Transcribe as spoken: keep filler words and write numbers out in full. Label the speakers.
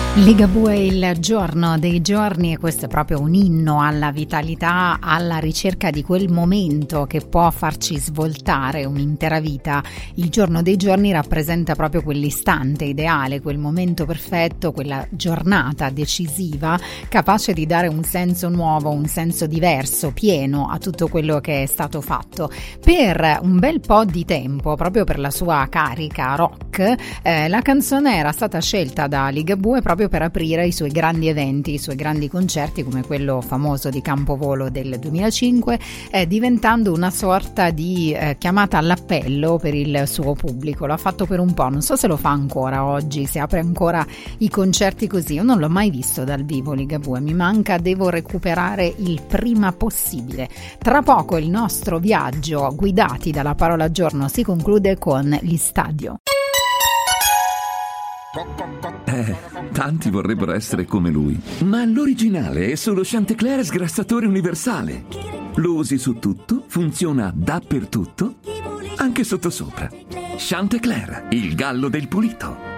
Speaker 1: Ligabue è il giorno dei giorni e questo è proprio un inno alla vitalità, alla ricerca di quel momento che può farci svoltare un'intera vita. Il giorno dei giorni rappresenta proprio quell'istante ideale, quel momento perfetto, quella giornata decisiva, capace di dare un senso nuovo, un senso diverso, pieno a tutto quello che è stato fatto. Per un bel po' di tempo, proprio per la sua carica rock, eh, la canzone era stata scelta da Ligabue proprio per aprire i suoi grandi eventi, i suoi grandi concerti come quello famoso di Campovolo del duemilacinque, eh, diventando una sorta di eh, chiamata all'appello per il suo pubblico. L'ha fatto per un po', non so se lo fa ancora oggi, se apre ancora i concerti così. Io non l'ho mai visto dal vivo Ligabue, mi manca, devo recuperare il prima possibile. Tra poco il nostro viaggio guidati dalla parola giorno si conclude con l'Istadio.
Speaker 2: Eh, tanti vorrebbero essere come lui, ma l'originale è solo Chantecler sgrassatore universale. Lo usi su tutto, funziona dappertutto, anche sottosopra. Chantecler, il gallo del pulito.